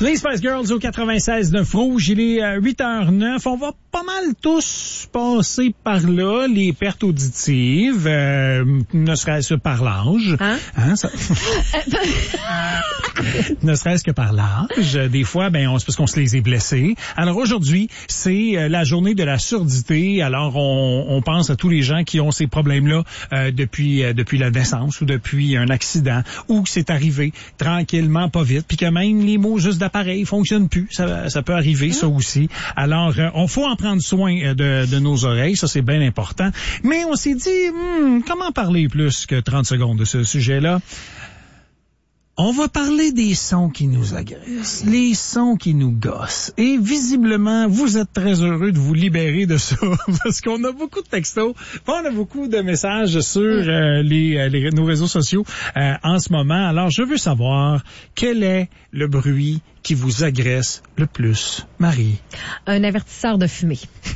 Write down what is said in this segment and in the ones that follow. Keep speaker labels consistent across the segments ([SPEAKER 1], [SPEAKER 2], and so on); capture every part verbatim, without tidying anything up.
[SPEAKER 1] Les Spice Girls au quatre-vingt-seize neuf Rouge, il est euh, huit heures neuf. On va pas mal tous passer par là, les pertes auditives, euh, ne serait-ce que par l'âge. Hein? Hein ça... ne serait-ce que par l'âge. Des fois, ben, on, c'est parce qu'on se les est blessés. Alors aujourd'hui, c'est euh, la journée de la surdité. Alors on, on pense à tous les gens qui ont ces problèmes-là euh, depuis euh, depuis la naissance ou depuis un accident ou que c'est arrivé tranquillement, pas vite, puis que même les mots juste d'appareil fonctionnent plus. Ça, ça peut arriver, mmh. ça aussi. Alors, euh, on faut en prendre soin de, de nos oreilles, ça c'est bien important. Mais on s'est dit, hmm, comment parler plus que trente secondes de ce sujet-là? On va parler des sons qui nous agressent, les sons qui nous gossent. Et visiblement, vous êtes très heureux de vous libérer de ça, parce qu'on a beaucoup de textos, on a beaucoup de messages sur euh, les, les, nos réseaux sociaux euh, en ce moment. Alors, je veux savoir, quel est le bruit qui vous agresse le plus, Marie?
[SPEAKER 2] Un avertisseur de fumée.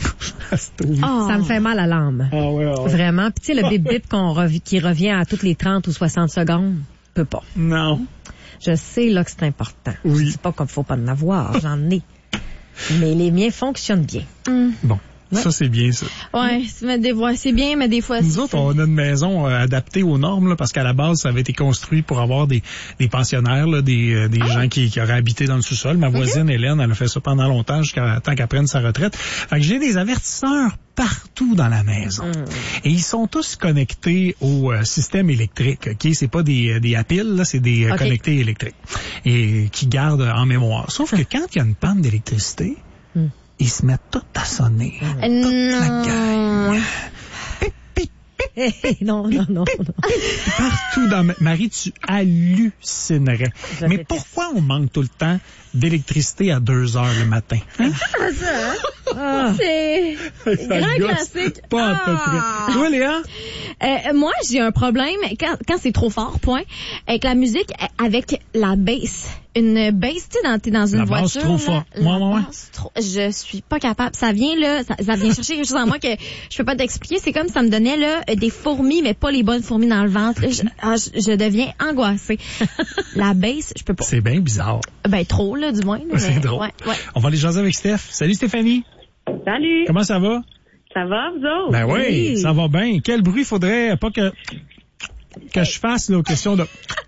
[SPEAKER 1] Oh.
[SPEAKER 2] Ça me fait mal à l'âme.
[SPEAKER 1] Ah ouais, ouais.
[SPEAKER 2] Vraiment. Puis tu sais, le bip-bip qu'on rev- qui revient à toutes les trente ou soixante secondes, peut pas.
[SPEAKER 1] Non.
[SPEAKER 2] Je sais là que c'est important.
[SPEAKER 1] Oui.
[SPEAKER 2] Je dis pas qu'il faut pas en avoir, j'en ai. Mais les miens fonctionnent bien.
[SPEAKER 3] Mm.
[SPEAKER 1] Bon.
[SPEAKER 2] Ouais.
[SPEAKER 1] Ça, c'est bien, ça.
[SPEAKER 3] Ouais, mais des fois, c'est bien, mais des fois...
[SPEAKER 1] Nous
[SPEAKER 3] c'est...
[SPEAKER 1] autres, on a une maison euh, adaptée aux normes, là, parce qu'à la base, ça avait été construit pour avoir des, des pensionnaires, là, des, euh, des ah. gens qui, qui auraient habité dans le sous-sol. Ma voisine, okay. Hélène, elle a fait ça pendant longtemps, jusqu'à temps qu'elle prenne sa retraite. Fait que j'ai des avertisseurs partout dans la maison. Mm. Et ils sont tous connectés au euh, système électrique, OK? C'est pas des, des à piles, là, c'est des euh, okay. connectés électriques. Et qui gardent en mémoire. Sauf que quand il y a une panne d'électricité, mm. ils se mettent tout à sonner. Toute
[SPEAKER 3] non.
[SPEAKER 1] la gang. Pip, pip, pip,
[SPEAKER 2] non, non, non, non.
[SPEAKER 1] Partout dans... Marie, tu hallucinerais. Je Mais pourquoi on manque tout le temps d'électricité à deux heures le matin? Hein?
[SPEAKER 3] C'est ça, hein? Ah. C'est grand classique.
[SPEAKER 1] Pas à peu
[SPEAKER 3] ah.
[SPEAKER 1] près. Toi, Léa?
[SPEAKER 3] Euh, moi, j'ai un problème quand, quand c'est trop fort, point, avec la musique, avec la bass. Une bass, tu sais, dans, t'es dans une
[SPEAKER 1] la
[SPEAKER 3] voiture.
[SPEAKER 1] Trop fort.
[SPEAKER 3] La
[SPEAKER 1] ouais, ouais, ouais.
[SPEAKER 3] basse trop Je suis pas capable. Ça vient, là, ça, ça vient chercher quelque chose en moi que je peux pas t'expliquer. C'est comme si ça me donnait, là, des fourmis, mais pas les bonnes fourmis dans le ventre. Okay. Je, ah, je, je deviens angoissée. La bass, je peux pas.
[SPEAKER 1] C'est bien bizarre.
[SPEAKER 3] Ben, trop, là, du moins. Là,
[SPEAKER 1] c'est
[SPEAKER 3] mais,
[SPEAKER 1] drôle.
[SPEAKER 3] Ouais, ouais.
[SPEAKER 1] On va aller jaser avec Steph. Salut, Stéphanie.
[SPEAKER 4] Salut.
[SPEAKER 1] Comment ça va?
[SPEAKER 4] Ça va, vous autres?
[SPEAKER 1] Ben oui,
[SPEAKER 4] oui.
[SPEAKER 1] ça va bien. Quel bruit faudrait pas que, que je fasse, là, aux questions de...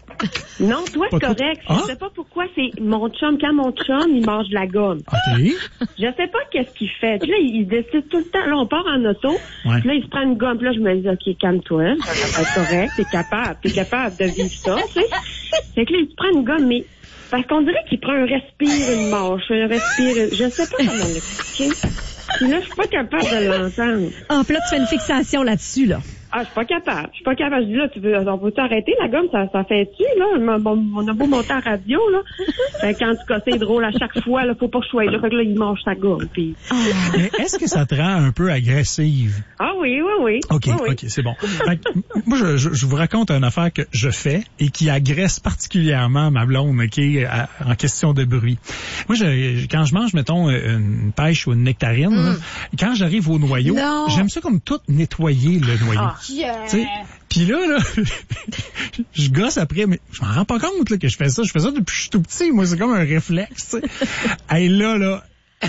[SPEAKER 4] Non, toi, c'est correct.
[SPEAKER 1] Ah?
[SPEAKER 4] Je sais pas pourquoi c'est mon chum. Quand mon chum, il mange de la gomme.
[SPEAKER 1] OK.
[SPEAKER 4] Je sais pas qu'est-ce qu'il fait. Puis là, il décide tout le temps. Là, on part en auto.
[SPEAKER 1] Ouais.
[SPEAKER 4] Puis là, il se prend une gomme. Puis là, je me dis, OK, calme-toi. Ça va être correct. T'es capable. T'es capable de vivre ça, tu sais. Fait que là, il se prend une gomme, mais parce qu'on dirait qu'il prend un respire, une mâche, un respire. Je sais pas comment l'expliquer. Puis là, je suis pas capable de l'entendre.
[SPEAKER 2] Ah, puis là, tu fais une fixation là-dessus, là.
[SPEAKER 4] Ah, je suis pas capable. Je suis pas capable. Je dis là, tu veux, on peut t'arrêter la gomme, ça, ça fait-tu, là? On, on a beau monter en radio, là. Fait que quand tu casses, c'est drôle à chaque fois, là, faut pas que je sois là. Fait que là, il mange sa gomme, puis.
[SPEAKER 1] Mais est-ce que ça te rend un peu agressive?
[SPEAKER 4] Ah oui, oui, oui.
[SPEAKER 1] OK,
[SPEAKER 4] oui, oui.
[SPEAKER 1] OK, c'est bon. Fait que, moi, je, je, je vous raconte une affaire que je fais et qui agresse particulièrement ma blonde, OK, à, en question de bruit. Moi, je, quand je mange, mettons, une pêche ou une nectarine, mm. là, quand j'arrive au noyau,
[SPEAKER 3] non.
[SPEAKER 1] j'aime ça comme tout nettoyer, le noyau.
[SPEAKER 3] Ah. Yeah.
[SPEAKER 1] Puis là, là, je gosse après, mais je m'en rends pas compte là, que je fais ça. Je fais ça depuis que je suis tout petit. Moi, c'est comme un réflexe. Tu sais. Hey, là, là...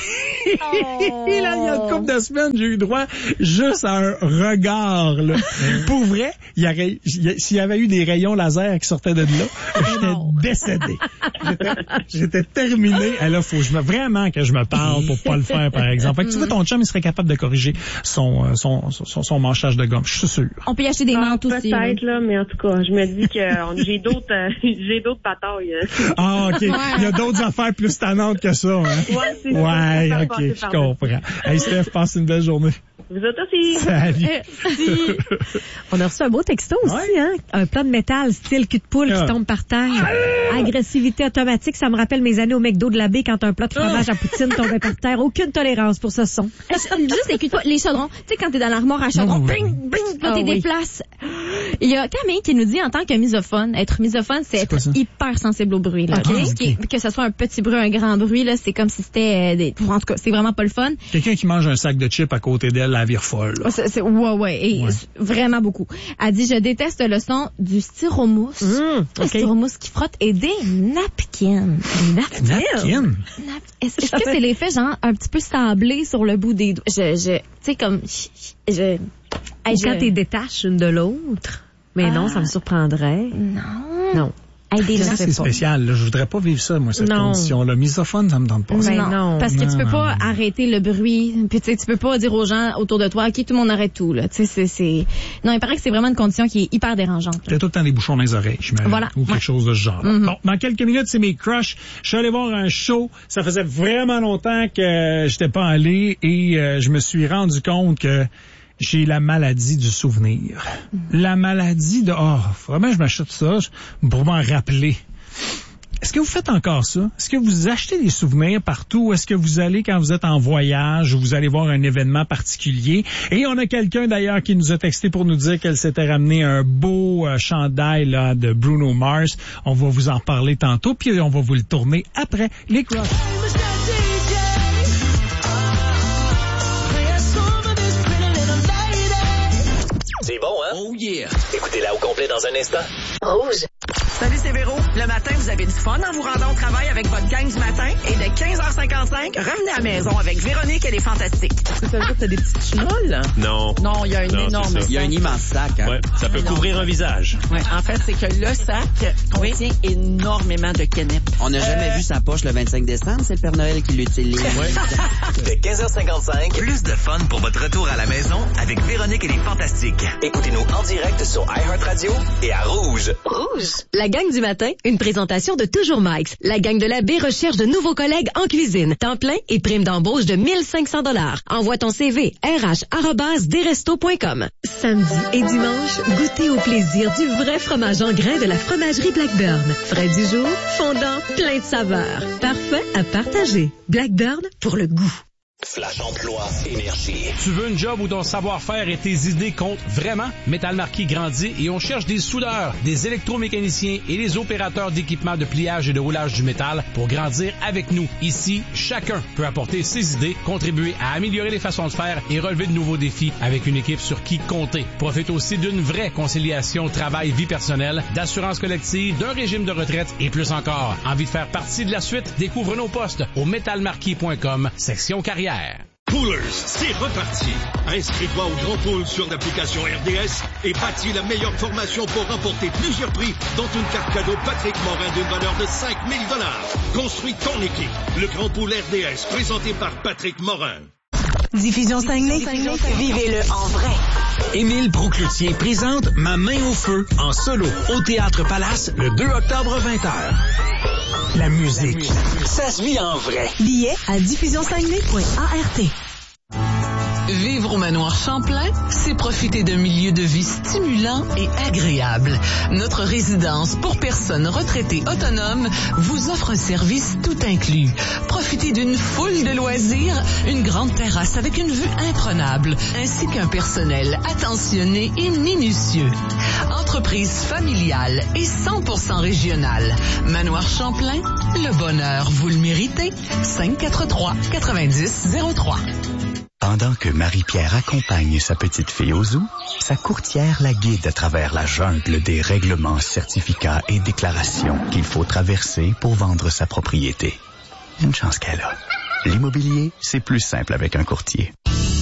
[SPEAKER 1] Oh. Et là, il y a une couple de semaines, j'ai eu droit juste à un regard, là. Pour vrai, il y aurait, s'il y avait eu des rayons laser qui sortaient de là, j'étais décédé. J'étais, j'étais terminé. Et là, faut que je me, vraiment que je me parle pour pas le faire, par exemple. Fait que tu vois, ton chum, il serait capable de corriger son, son, son, son manchage de gomme. Je suis sûr.
[SPEAKER 3] On peut y acheter des
[SPEAKER 4] ah,
[SPEAKER 3] mantes aussi.
[SPEAKER 4] Peut-être, là, mais en tout cas, je me dis que euh, j'ai d'autres, euh, j'ai d'autres batailles.
[SPEAKER 1] Ah, OK. Ouais. Il y a d'autres affaires plus tannantes que ça, hein?
[SPEAKER 4] Ouais, c'est
[SPEAKER 1] ouais.
[SPEAKER 4] ça.
[SPEAKER 1] Ouais, OK, je comprends. Hey, Steph, passe une belle journée.
[SPEAKER 4] Vous autres aussi.
[SPEAKER 1] Salut.
[SPEAKER 2] Euh, On a reçu un beau texto aussi, ouais. hein? Un plat de métal, style cul de poule ah. qui tombe par terre. Ah. Agressivité automatique, ça me rappelle mes années au McDo de la baie quand un plat de fromage ah. à poutine tombait par terre. Aucune tolérance pour ce son.
[SPEAKER 3] Juste les cul de poule, les chaudrons. Tu sais, quand t'es dans l'armoire à chaudron, bing, bing, là, t'es
[SPEAKER 2] oui.
[SPEAKER 3] déplaces. Il y a Camille qui nous dit, en tant que misophone, être misophone, c'est, c'est être hyper sensible au bruit, là. Okay? Ah, okay. Que ce soit un petit bruit, un grand bruit, là, c'est comme si c'était, euh, des... en tout cas, c'est vraiment pas le fun.
[SPEAKER 1] Quelqu'un qui mange un sac de chips à côté d'elle, la vire folle. Là.
[SPEAKER 3] C'est, c'est, ouais, ouais, et
[SPEAKER 1] Ouais.
[SPEAKER 3] vraiment beaucoup. Elle dit, je déteste le son du styromousse.
[SPEAKER 2] Mmh,
[SPEAKER 3] Le
[SPEAKER 2] OK.
[SPEAKER 3] styromousse qui frotte et des napkins.
[SPEAKER 2] Des napkins.
[SPEAKER 1] Napkin?
[SPEAKER 3] Nap- Est-ce, est-ce que c'est l'effet, genre, un petit peu sablé sur le bout des doigts? Je, je, tu sais, comme, je, je, hey,
[SPEAKER 2] Ou
[SPEAKER 3] je-
[SPEAKER 2] quand t'es détaches une de l'autre. Mais
[SPEAKER 3] Ah.
[SPEAKER 2] non, ça me surprendrait.
[SPEAKER 3] Non.
[SPEAKER 2] Non.
[SPEAKER 3] Hey, des
[SPEAKER 2] Je
[SPEAKER 3] napkins.
[SPEAKER 2] sais
[SPEAKER 1] C'est spécial. Là. Je voudrais pas vivre ça, moi, cette
[SPEAKER 2] Non.
[SPEAKER 1] condition-là. Misophone, ça me tente pas.
[SPEAKER 2] Ben
[SPEAKER 3] non,
[SPEAKER 2] non.
[SPEAKER 3] parce que tu peux
[SPEAKER 1] Non,
[SPEAKER 3] pas
[SPEAKER 1] non.
[SPEAKER 3] arrêter le bruit. Puis tu sais, tu peux pas dire aux gens autour de toi, ok, tout le monde arrête tout là. Tu sais, c'est, c'est. Non, il paraît que c'est vraiment une condition qui est hyper dérangeante. là.
[SPEAKER 1] T'as tout le temps des bouchons dans les oreilles, je
[SPEAKER 3] Voilà.
[SPEAKER 1] Ou quelque
[SPEAKER 3] Ouais.
[SPEAKER 1] chose de ce genre.
[SPEAKER 3] Mhm.
[SPEAKER 1] Bon, dans quelques minutes, c'est mes crushs. Je suis allé voir un show. Ça faisait vraiment longtemps que j'étais pas allé et euh, je me suis rendu compte que j'ai la maladie du souvenir. La maladie de, oh, vraiment, je m'achète ça pour m'en rappeler. Est-ce que vous faites encore ça? Est-ce que vous achetez des souvenirs partout? Est-ce que vous allez quand vous êtes en voyage ou vous allez voir un événement particulier? Et on a quelqu'un d'ailleurs qui nous a texté pour nous dire qu'elle s'était ramené un beau euh, chandail là, de Bruno Mars. On va vous en parler tantôt, puis on va vous le tourner après les crushs.
[SPEAKER 5] C'est bon, hein?
[SPEAKER 6] Oh yeah!
[SPEAKER 5] Écoutez-la au complet dans un instant.
[SPEAKER 7] Rouge.
[SPEAKER 6] Salut, c'est Véro. Le matin, vous avez du fun en vous rendant au travail avec votre gang du matin. Et de quinze heures cinquante-cinq, revenez à la maison avec Véronique et les Fantastiques.
[SPEAKER 8] Ça veut dire que t'as des petites chenolles?
[SPEAKER 5] Non.
[SPEAKER 8] Non, il y a une
[SPEAKER 5] Non,
[SPEAKER 8] énorme
[SPEAKER 5] c'est ça.
[SPEAKER 6] Il y a un immense sac. Hein?
[SPEAKER 5] Ouais, ça peut
[SPEAKER 8] Non.
[SPEAKER 5] couvrir un visage.
[SPEAKER 8] Ouais, en fait, c'est que le sac contient énormément de quenep.
[SPEAKER 6] On n'a jamais vu sa poche le vingt-cinq décembre, c'est le Père Noël qui l'utilise.
[SPEAKER 5] De quinze heures cinquante-cinq, plus de fun pour votre retour à la maison avec Véronique et les Fantastiques. Écoutez-nous en direct sur iHeartRadio et à Rouge.
[SPEAKER 7] Rouge. La gang du matin, une présentation de Toujours Mike's. La gang de la baie recherche de nouveaux collègues en cuisine. Temps plein et prime d'embauche de mille cinq cents dollars. Envoie ton C V r h arobase desrestos point com. Samedi et dimanche, goûtez au plaisir du vrai fromage en grains de la fromagerie Blackburn. Frais du jour, fondant, plein de saveurs. Parfait à partager. Blackburn pour le goût.
[SPEAKER 5] Flash Emploi Énergie.
[SPEAKER 9] Tu veux une job où ton savoir-faire et tes idées comptent vraiment? Métal Marquis grandit et on cherche des soudeurs, des électromécaniciens et des opérateurs d'équipements de pliage et de roulage du métal pour grandir avec nous. Ici, chacun peut apporter ses idées, contribuer à améliorer les façons de faire et relever de nouveaux défis avec une équipe sur qui compter. Profite aussi d'une vraie conciliation travail-vie personnelle, d'assurance collective, d'un régime de retraite et plus encore. Envie de faire partie de la suite? Découvre nos postes au métal marquis point com, section carrière.
[SPEAKER 10] Poolers, c'est reparti. Inscris-toi au Grand Pool sur l'application R D S et bâtis la meilleure formation pour remporter plusieurs prix, dont une carte cadeau Patrick Morin d'une valeur de cinq mille dollars. Construis ton équipe. Le Grand Pool R D S, présenté par Patrick Morin.
[SPEAKER 6] Diffusion Saguenay, vivez-le en vrai.
[SPEAKER 11] Émile Proucloutier présente Ma main au feu en solo au Théâtre Palace le deux octobre vingt heures. La musique, ça se vit en vrai.
[SPEAKER 7] Billets à diffusion saguenay point a r t.
[SPEAKER 12] Vivre au manoir Champlain, c'est profiter d'un milieu de vie stimulant et agréable. Notre résidence pour personnes retraitées autonomes vous offre un service tout inclus. Profitez d'une foule de loisirs, une grande terrasse avec une vue imprenable, ainsi qu'un personnel attentionné et minutieux. Entreprise familiale et cent pour cent régionale. Manoir Champlain, le bonheur, vous le méritez. cinq quatre trois quatre-vingt-dix zéro trois.
[SPEAKER 13] Pendant que Marie-Pierre accompagne sa petite fille au zoo, sa courtière la guide à travers la jungle des règlements, certificats et déclarations qu'il faut traverser pour vendre sa propriété. Une chance qu'elle a. L'immobilier, c'est plus simple avec un courtier.